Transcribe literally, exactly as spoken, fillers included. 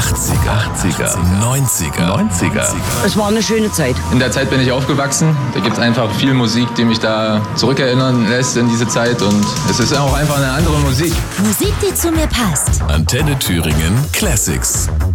achtziger, achtziger, neunziger, neunziger. Es war eine schöne Zeit. In der Zeit bin ich aufgewachsen. Da gibt es einfach viel Musik, die mich da zurückerinnern lässt in diese Zeit. Und es ist auch einfach eine andere Musik. Musik, die zu mir passt. Antenne Thüringen Classics.